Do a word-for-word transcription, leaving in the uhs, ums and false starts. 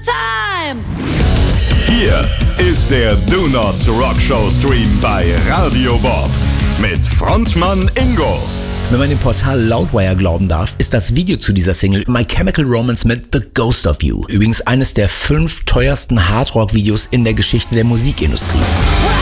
time! Hier ist der Do Not Rock Show Stream bei Radio Bob mit Frontmann Ingo. Wenn man dem Portal Loudwire glauben darf, ist das Video zu dieser Single My Chemical Romance mit The Ghost of You übrigens eines der fünf teuersten Hardrock-Videos in der Geschichte der Musikindustrie.